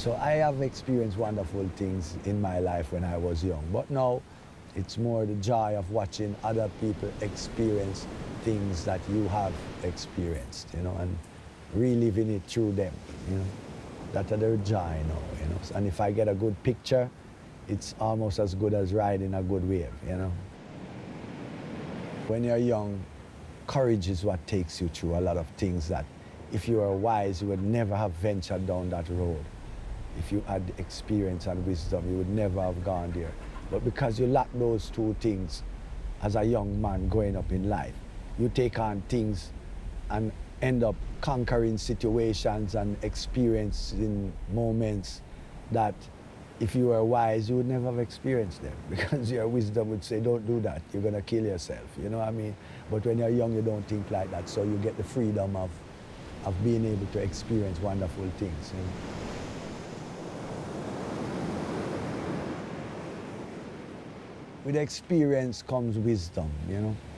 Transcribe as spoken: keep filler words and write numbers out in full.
So I have experienced wonderful things in my life when I was young, but now it's more the joy of watching other people experience things that you have experienced, you know, and reliving it through them, you know. That's their joy now, you know. And if I get a good picture, it's almost as good as riding a good wave, you know. When you're young, courage is what takes you through a lot of things that if you were wise, you would never have ventured down that road. If you had experience and wisdom, you would never have gone there. But because you lack those two things as a young man growing up in life, you take on things and end up conquering situations and experiencing moments that if you were wise, you would never have experienced them because your wisdom would say, don't do that, you're gonna kill yourself, you know what I mean? But when you're young, you don't think like that, so you get the freedom of, of being able to experience wonderful things, you know? With experience comes wisdom, you know?